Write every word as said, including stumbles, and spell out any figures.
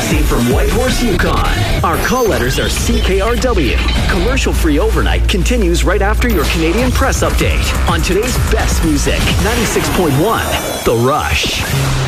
Broadcasting from Whitehorse, Yukon. Our call letters are C K R W. Commercial-free overnight continues right after your Canadian Press Update on today's best music, ninety-six point one The Rush.